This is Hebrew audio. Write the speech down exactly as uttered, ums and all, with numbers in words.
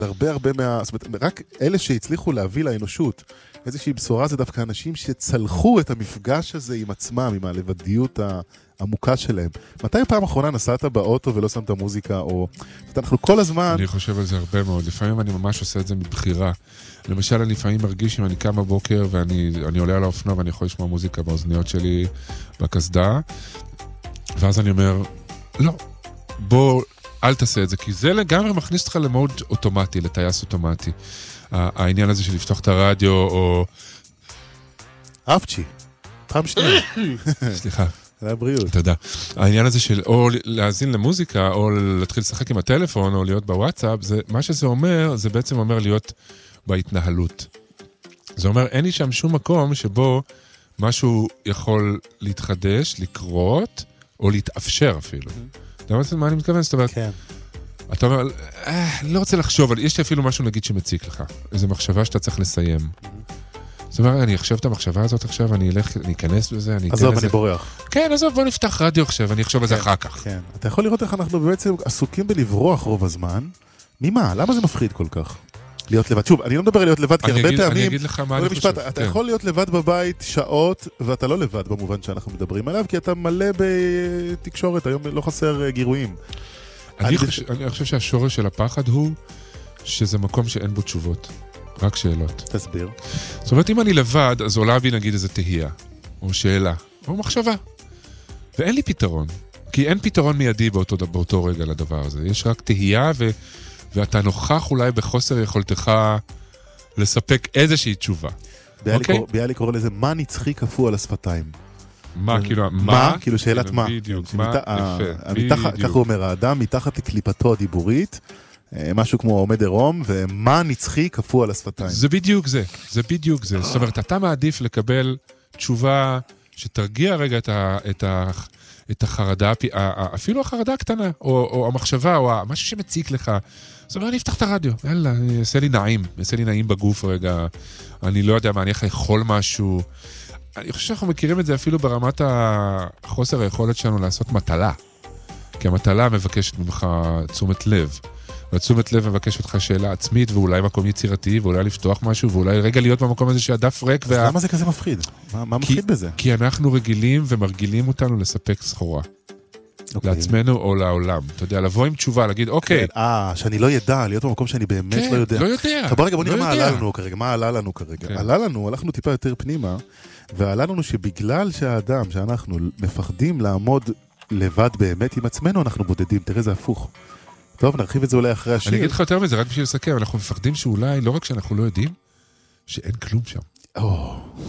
הרבה הרבה מה... זאת אומרת, רק אלה שהצליחו להביא לאנושות איזושהי בשורה, זה דווקא אנשים שצלחו את המפגש הזה עם עצמם, עם הלבדיות העמוקה שלהם. מתי הפעם האחרונה נסעת באוטו ולא שמת מוזיקה, או... אנחנו כל הזמן... אני חושב על זה הרבה מאוד. לפעמים אני ממש עושה את זה מבחירה. למשל, אני לפעמים מרגיש אם אני קם בבוקר ואני אני עולה על האופנוע ואני יכול לשמוע מוזיקה באוזניות שלי בקסדה, ואז אני אומר, לא, בוא, אל תעשה את זה, כי זה לגמרי מכניס אותך למוד אוטומטי, לטייס אוטומטי. העניין הזה של לפתוח את הרדיו, או... אפצ'י, פעם שנייה. סליחה. זה הבריאות. תודה. העניין הזה של או להאזין למוזיקה, או להתחיל לשחק עם הטלפון, או להיות בוואטסאפ, זה, מה שזה אומר, זה בעצם אומר להיות בהתנהלות. זה אומר, אין לי שם שום מקום שבו משהו יכול להתחדש, לקרות, או להתאפשר אפילו. אתה יודע מה אני מתכוון? זאת אומרת, כן. אתה אומר, אה, לא רוצה לחשוב, אבל יש לי אפילו משהו נגיד שמציק לך. איזו מחשבה שאתה צריך לסיים. זאת אומרת, אני אחשב את המחשבה הזאת עכשיו, אני אלך, אני אכנס בזה, אני אתן לזה. עזוב, אני בורח. כן, עזוב, בוא נפתח רדיו עכשיו, אני אחשוב על זה אחר כך. כן, אתה יכול לראות איך אנחנו בעצם עסוקים בלברוח רוב הזמן. ממה? למה זה מפחיד כל כך? להיות לבד. שוב, אני לא מדבר על להיות לבד, כי הרבה פעמים... אני אגיד לך מה אני חושב. אתה יכול להיות לבד בבית שעות, ואתה לא לבד במובן שאנחנו מדברים עליו, כי אתה מלא בתקשורת, היום לא חסר גירויים. אני חושב שהשורש של הפחד הוא שזה מקום שאין בו תשובות. רק שאלות. תסביר. זאת אומרת, אם אני לבד, אז עולה בי נגיד איזו תהייה, או שאלה, או מחשבה. ואין לי פתרון. כי אין פתרון מיידי באותו, באותו רגע לדבר הזה. יש רק תהייה, ו, ואתה נוכח אולי בחוסר יכולתך לספק איזושהי תשובה. ביאליק קורא לזה, מה נצחי קפוא על השפתיים? מה, כאילו, מה? כאילו שאלת מה. בדיוק, מה, יפה. כך הוא אומר, האדם מתחת לקליפתו הדיבורית, משהו כמו עומד עירום, ומה נצחי קפוא על השפתיים. זה בדיוק זה, זה בדיוק זה. זאת אומרת, אתה מעדיף לקבל תשובה שתרגיע רגע את, ה, את, ה, את החרדה, אפילו החרדה הקטנה, או, או המחשבה, או משהו שמציק לך. זאת אומרת, אני אפתח את הרדיו, יאללה, יעשה לי נעים, יעשה לי נעים בגוף רגע, אני לא יודע מה, אני איך לאכול משהו. אני חושב שאנחנו מכירים את זה אפילו ברמת החוסר היכולת שלנו לעשות מטלה. כי המטלה מבקשת ממך תשומת לב. והתשומת לב מבקש אותך שאלה עצמית, ואולי מקום יצירתי, ואולי לפתוח משהו, ואולי רגע להיות במקום הזה שהדף ריק. אז למה זה כזה מפחיד? מה מפחיד בזה? כי אנחנו רגילים ומרגילים אותנו לספק סחורה. לעצמנו או לעולם. אתה יודע, לבוא עם תשובה, להגיד, אוקיי. אה, שאני לא ידע, להיות במקום שאני באמת לא יודע. כן, לא יודע. עכשיו בוא רגע, בוא נראה מה עלה לנו כרגע. מה עלה לנו כרגע? עלה לנו, הלכנו טיפה יותר פנימה, ועלה לנו שבגלל שהאדם, שאנחנו מפחדים לעמוד לבד באמת עם עצמנו, אנחנו בודדים. תראה, זה הפוך. טוב, נרחיב את זה אולי אחרי השיר. אני אגיד לך יותר מזה, רק בשביל לסכם, אנחנו מפחדים שאולי, לא רק שאנחנו לא יודעים, שאין כלום שם. או,